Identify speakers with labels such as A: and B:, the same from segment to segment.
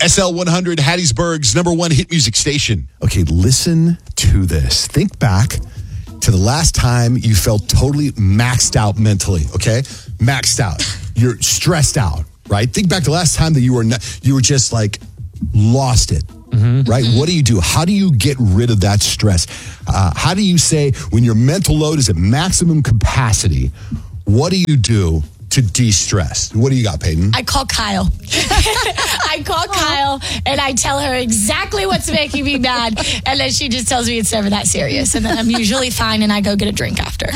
A: SL100, Hattiesburg's #1 hit music station. Okay, listen to this. Think back to the last time you felt totally maxed out mentally, okay? Maxed out. You're stressed out, right? Think back to the last time that you were just like lost it, right? What do you do? How do you get rid of that stress? How do you say when your mental load is at maximum capacity, what do you do to de-stress? What do you got, Peyton?
B: I call Kyle. I call Kyle and I tell her exactly what's making me mad. And then she just tells me it's never that serious. And then I'm usually fine and I go get a drink after.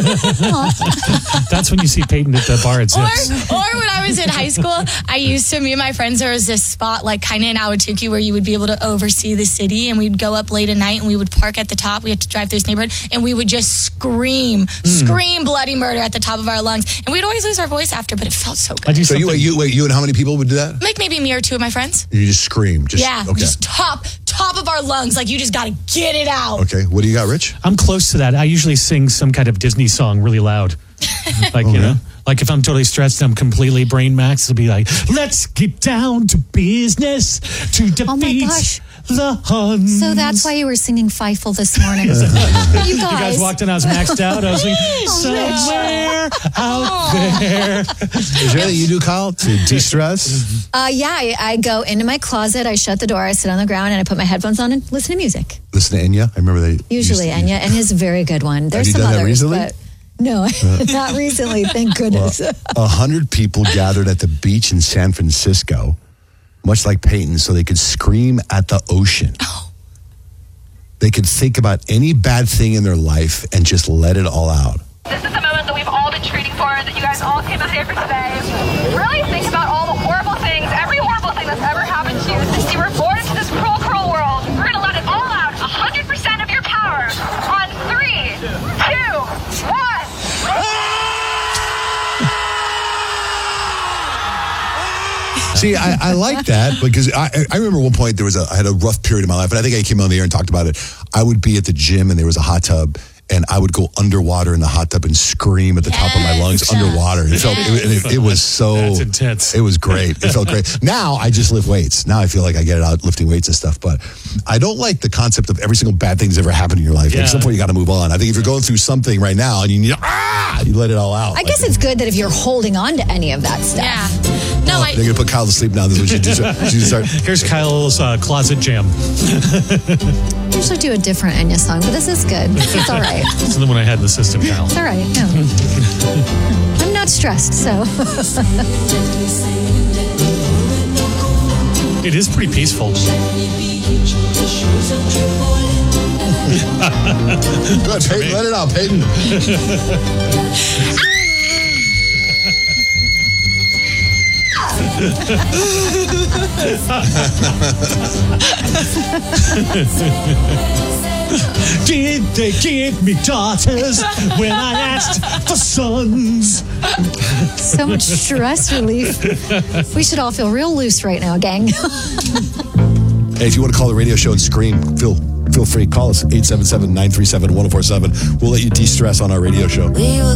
C: That's when you see Peyton at the bar at Zips.
B: Or when I was in high school, me and my friends, there was this spot like kind of in Ahwatukee where you would be able to oversee the city, and we'd go up late at night and we would park at the top. We had to drive through this neighborhood and we would just scream bloody murder at the top of our lungs. And we'd always lose our voice after, but it felt so good.
A: So you and how many people would do that?
B: Like maybe me or two of my friends.
A: You just scream.
B: Just top of our lungs. Like you just got to get it out.
A: Okay. What do you got, Rich?
C: I'm close to that. I usually sing some kind of Disney song really loud. Like, you know, like if I'm totally stressed, I'm completely brain maxed. It'll be like, let's get down to business to defeat the Huns.
D: So that's why you were singing Fievel this morning. You
C: guys walked in, I was maxed out. I was like, somewhere out there.
A: Is there anything you do, Kyle, to de-stress?
D: I go into my closet, I shut the door, I sit on the ground, and I put my headphones on and listen to music.
A: Listen to Enya? I remember they
D: usually Enya, and Enya's a very good one. There's some others, recently? But no, not recently, thank goodness.
A: 100 people gathered at the beach in San Francisco, much like Peyton, so they could scream at the ocean. They could think about any bad thing in their life and just let it all out.
E: This is the moment that we've all been treating for, that you guys all came out here for today. Really think about all the horrible things, every horrible thing that's ever happened to you since you were born into this cruel, cruel world. We're going to let it all out, 100% of your power, on 3, 2, 1.
A: See, I like that because I remember one point I had a rough period in my life, and I think I came on the air and talked about it. I would be at the gym and there was a hot tub, and I would go underwater in the hot tub and scream at the top of my lungs underwater. It was so
C: that's intense.
A: It was great. It felt great. Now I just lift weights. Now I feel like I get it out lifting weights and stuff. But I don't like the concept of every single bad thing that's ever happened in your life. Like, at some point you got to move on. I think if you're going through something right now and you need you let it all out.
D: I guess it's good that if you're holding on to any of that stuff.
B: Yeah. No,
A: they're going to put Kyle to sleep now. This is what she start.
C: Here's Kyle's closet jam.
D: I usually do a different Enya song, but this is good. It's all right.
C: It's the one I had in the system, Kyle.
D: It's all right. No. I'm not stressed, so.
C: It is pretty peaceful.
A: Good, Peyton. Let it out, Peyton.
C: Did they give me daughters when I asked for sons?
D: So much stress relief. We should all feel real loose right now, gang.
A: Hey, if you want to call the radio show and scream, feel free. Call us 877-937-1047. We'll let you de-stress on our radio show.